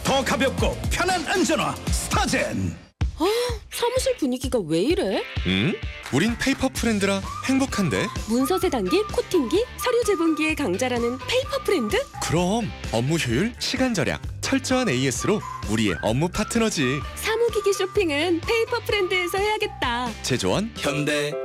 더 가볍고 편한 안전화 스타젠. 사무실 분위기가 왜 이래? 우린 페이퍼 프렌드라 행복한데. 문서 세단기, 코팅기, 서류 제본기의 강자라는 페이퍼 프렌드? 그럼 업무 효율, 시간 절약, 철저한 AS로 우리의 업무 파트너지. 사무기기 쇼핑은 페이퍼 프렌드에서 해야겠다. 제조원 현대